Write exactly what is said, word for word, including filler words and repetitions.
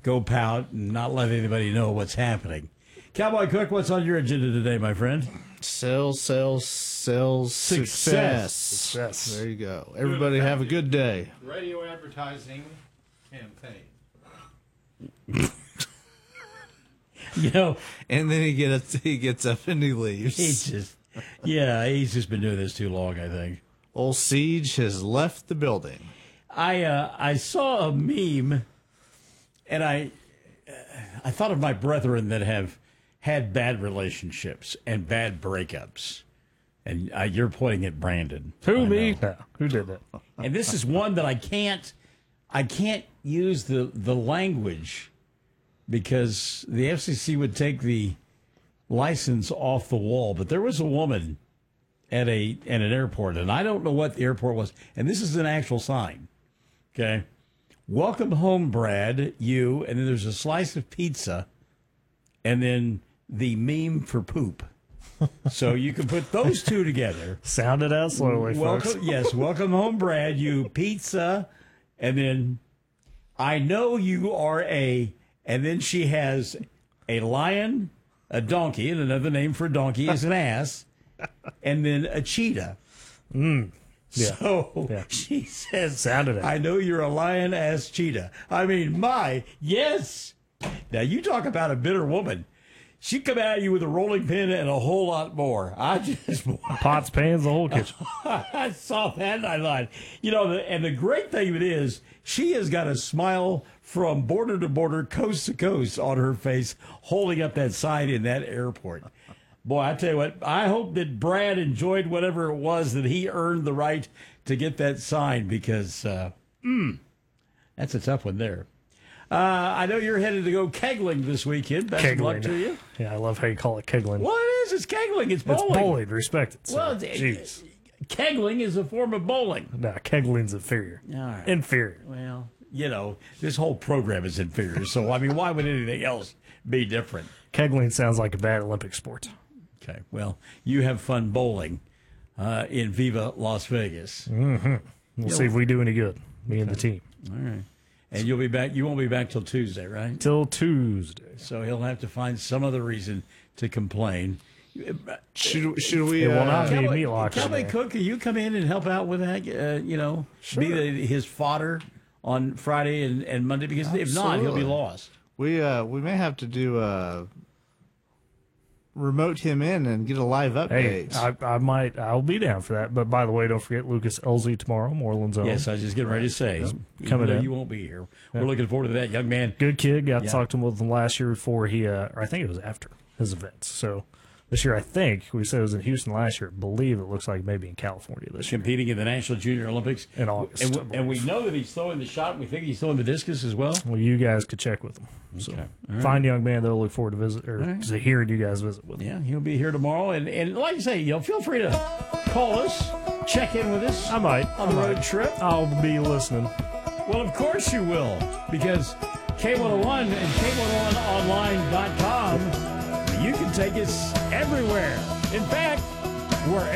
go pout and not let anybody know what's happening. Cowboy Cook, what's on your agenda today, my friend? Sales, sales, sales, success. Success. Success. There you go. Everybody have a good day. Radio advertising campaign. You know, And then he gets he gets up and he leaves. he's just, yeah, he's just been doing this too long, I think. Old Siege has left the building. I uh, I saw a meme, and I I thought of my brethren that have had bad relationships and bad breakups, and uh, you're pointing at Brandon. Who, I me? know. No. Who did that? And this is one that I can't I can't use the the language because the F C C would take the license off the wall. But there was a woman at a at an airport, and I don't know what the airport was. And this is an actual sign. Okay, welcome home, Brad. You, and then there's a slice of pizza, and then the meme for poop. So you can put those two together. Sound it out slowly, Welcome, folks. yes, welcome home, Brad. You pizza, and then I know you are a, and then she has a lion, a donkey, and another name for a donkey is an ass, and then a cheetah. Mm. Yeah. So Yeah. she says, Sounded it. I know you're a lion ass cheetah. I mean, my, yes. Now, you talk about a bitter woman. She'd come at you with a rolling pin and a whole lot more. I just, Pots, pans, the whole kitchen. I saw that and I thought, you know, the, and the great thing of it is, she has got a smile from border to border, coast to coast on her face, holding up that sign in that airport. Boy, I tell you what, I hope that Brad enjoyed whatever it was that he earned the right to get that sign because, uh, mm, that's a tough one there. Uh, I know you're headed to go kegling this weekend. Best of luck Kegling. to you. Yeah, I love how you call it kegling. Well, it is. It's kegling. It's bowling. It's bowling. Respect it. Sir. Well, it's- Jeez. Kegling is a form of bowling. No, kegling's inferior. All right. Inferior. Well, you know, this whole program is inferior. So, I mean, why would anything else be different? Kegling sounds like a bad Olympic sport. Okay. Well, you have fun bowling uh, in Viva Las Vegas. Mm-hmm. We'll see if we do any good, me and the team. All right. And you'll be back. You won't be back till Tuesday, right? Till Tuesday. So he'll have to find some other reason to complain. Should should we? It will uh, not be Cowboy, meat locker. Cowboy Cook, can you come in and help out with that? Uh, you know, be the, his fodder on Friday and, and Monday? Because if not, he'll be Absolutely. lost. We uh we may have to do uh remote him in and get a live Hey, update. I, I might, I'll be down for that. But by the way, don't forget Lucas Elzy tomorrow, Moreland's own. Yes, I was just getting ready to say. coming Even though in. you won't be here. We're looking forward to that, young man. Good kid. Got to Yeah. talk to him with him last year before he, uh, or I think it was after his events. So this year, I think we said it was in Houston last year. I believe it looks like maybe in California this year. Competing in the National Junior Olympics. In August, And, I we- and we know that he's throwing the shot. We think he's throwing the discus as well. Well, you guys could check with him. So Okay. All right. fine young man. They'll look forward to visit or right. to hearing you guys visit with him. Yeah, he'll be here tomorrow. And, and like I say, you know, feel free to call us, check in with us I might. on the I road might. trip. I'll be listening. Well, of course you will, because K one oh one and K one oh one online dot com, you can take us everywhere. In fact, wherever.